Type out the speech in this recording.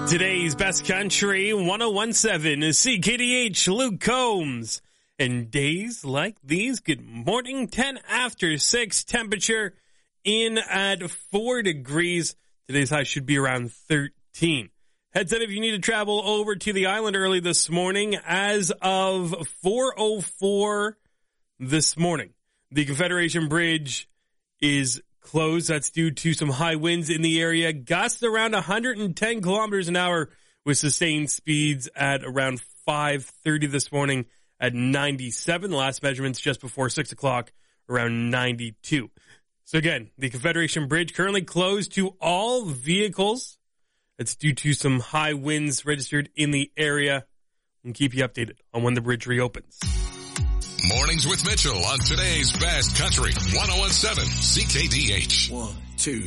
Today's Best Country 1017 is CKDH, Luke Combs. And days like these, good morning, 10 after 6, temperature in at 4 degrees. Today's high should be around 13. Heads up if you need to travel over to the island early this morning. As of 4:04 this morning, the Confederation Bridge is closed. That's due to some high winds in the area. Gusts around 110 kilometers an hour with sustained speeds at around 5:30 this morning at 97. The last measurements just before 6 o'clock around 92. So again, the Confederation Bridge currently closed to all vehicles. It's due to some high winds registered in the area. We'll keep you updated on when the bridge reopens. Mornings with Mitchell on today's Best Country 1017 CKDH. 1